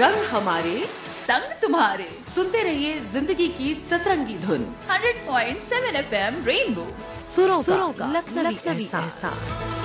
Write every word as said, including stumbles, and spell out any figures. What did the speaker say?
रंग हमारे, संग तुम्हारे। सुनते रहिए जिंदगी की सतरंगी धुन। Hundred point seven F M rainbow, सुरों का लखनवी एहसास।